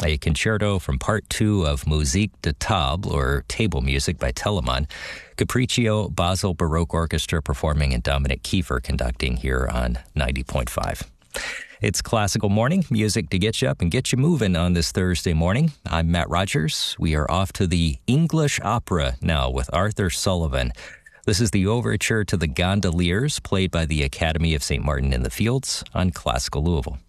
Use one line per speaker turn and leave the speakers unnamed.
a concerto from Part 2 of Musique de Table, or Table Music by Telemann. Capriccio Basel Baroque Orchestra performing and Dominic Kiefer conducting here on 90.5. It's Classical Morning, music to get you up and get you moving on this Thursday morning. I'm Matt Rogers. We are off to the English opera now with Arthur Sullivan. This is the overture to the Gondoliers, played by the Academy of St. Martin in the Fields on Classical Louisville.